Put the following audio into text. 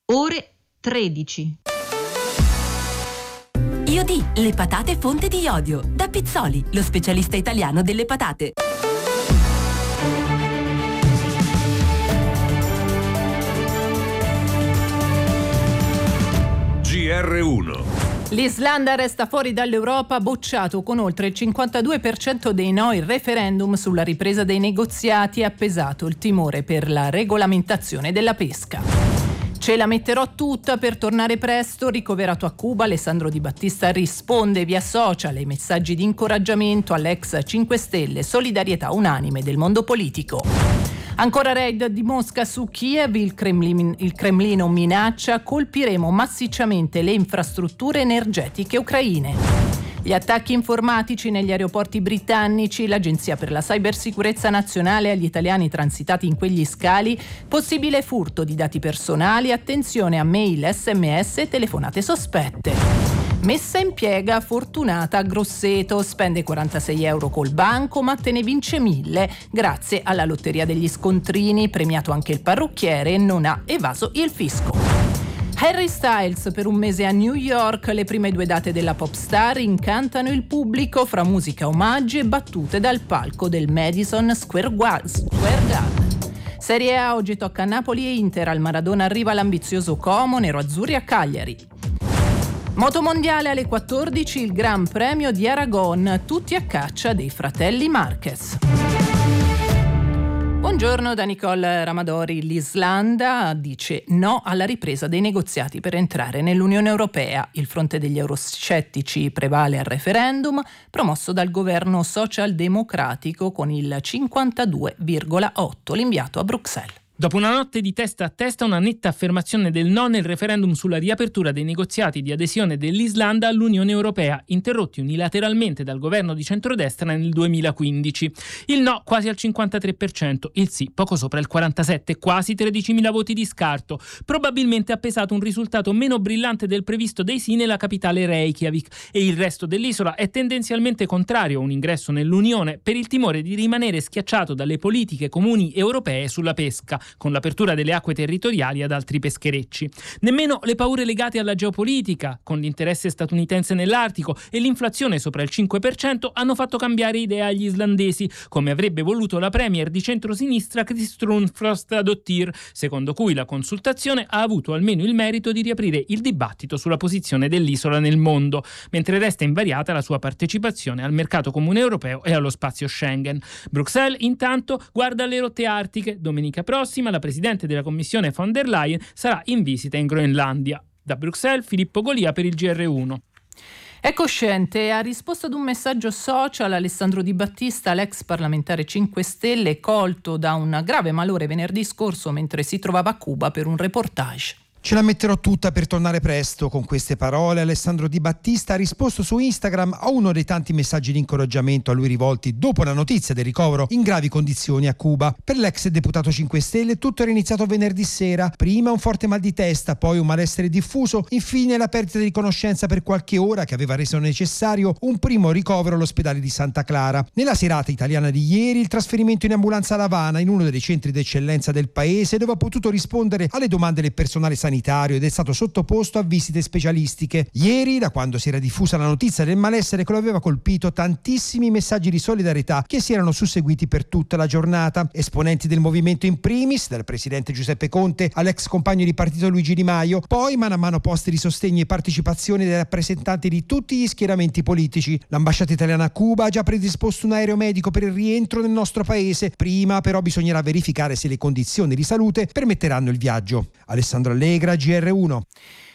ore 13. IOD, le patate fonte di iodio. Da Pizzoli, lo specialista italiano delle patate. GR1. L'Islanda resta fuori dall'Europa, bocciato con oltre il 52% dei no il referendum sulla ripresa dei negoziati, ha pesato il timore per la regolamentazione della pesca. Ce la metterò tutta per tornare presto. Ricoverato a Cuba, Alessandro Di Battista risponde via social ai messaggi di incoraggiamento all'ex 5 Stelle, solidarietà unanime del mondo politico. Ancora raid di Mosca su Kiev, il Cremlino minaccia: colpiremo massicciamente le infrastrutture energetiche ucraine. Gli attacchi informatici negli aeroporti britannici, l'Agenzia per la Cybersicurezza Nazionale agli italiani transitati in quegli scali, possibile furto di dati personali, attenzione a mail, SMS e telefonate sospette. Messa in piega fortunata a Grosseto, spende 46 euro col banco ma te ne vince 1000 grazie alla lotteria degli scontrini, premiato anche il parrucchiere e non ha evaso il fisco. Harry Styles per un mese a New York, le prime 2 date della pop star incantano il pubblico fra musica, omaggi e battute dal palco del Madison Square Garden. Serie A, oggi tocca Napoli e Inter, al Maradona arriva l'ambizioso Como, nero-azzurri a Cagliari. Motomondiale alle 14, il Gran Premio di Aragon, tutti a caccia dei fratelli Marquez. Buongiorno da Nicole Ramadori. L'Islanda dice no alla ripresa dei negoziati per entrare nell'Unione Europea. Il fronte degli euroscettici prevale al referendum promosso dal governo socialdemocratico con il 52,8%, l'inviato a Bruxelles. Dopo una notte di testa a testa, una netta affermazione del no nel referendum sulla riapertura dei negoziati di adesione dell'Islanda all'Unione Europea, interrotti unilateralmente dal governo di centrodestra nel 2015. Il no quasi al 53%, il sì poco sopra il 47%, quasi 13.000 voti di scarto. Probabilmente ha pesato un risultato meno brillante del previsto dei sì nella capitale Reykjavik, e il resto dell'isola è tendenzialmente contrario a un ingresso nell'Unione per il timore di rimanere schiacciato dalle politiche comuni europee sulla pesca, con l'apertura delle acque territoriali ad altri pescherecci. Nemmeno le paure legate alla geopolitica, con l'interesse statunitense nell'Artico e l'inflazione sopra il 5%, hanno fatto cambiare idea agli islandesi, come avrebbe voluto la premier di centrosinistra Kristrún Frostadóttir, secondo cui la consultazione ha avuto almeno il merito di riaprire il dibattito sulla posizione dell'isola nel mondo, mentre resta invariata la sua partecipazione al mercato comune europeo e allo spazio Schengen. Bruxelles, intanto, guarda alle rotte artiche. Domenica prossima la presidente della Commissione von der Leyen sarà in visita in Groenlandia. Da Bruxelles, Filippo Golia per il GR1. È cosciente, ha risposto ad un messaggio social Alessandro Di Battista, l'ex parlamentare 5 Stelle, colto da un grave malore venerdì scorso mentre si trovava a Cuba per un reportage. Ce la metterò tutta per tornare presto. Con queste parole Alessandro Di Battista ha risposto su Instagram a uno dei tanti messaggi di incoraggiamento a lui rivolti dopo la notizia del ricovero in gravi condizioni a Cuba. Per l'ex deputato 5 Stelle tutto era iniziato venerdì sera, prima un forte mal di testa, poi un malessere diffuso, infine la perdita di conoscenza per qualche ora che aveva reso necessario un primo ricovero all'ospedale di Santa Clara. Nella serata italiana di ieri il trasferimento in ambulanza a La Habana, in uno dei centri d'eccellenza del paese, dove ha potuto rispondere alle domande del personale sanitario ed è stato sottoposto a visite specialistiche. Ieri, da quando si era diffusa la notizia del malessere che lo aveva colpito, tantissimi messaggi di solidarietà che si erano susseguiti per tutta la giornata. Esponenti del movimento in primis, dal presidente Giuseppe Conte all'ex compagno di partito Luigi Di Maio, poi mano a mano posti di sostegno e partecipazione dei rappresentanti di tutti gli schieramenti politici. L'ambasciata italiana a Cuba ha già predisposto un aereo medico per il rientro nel nostro paese. Prima però bisognerà verificare se le condizioni di salute permetteranno il viaggio. Alessandro Allegra, GR1.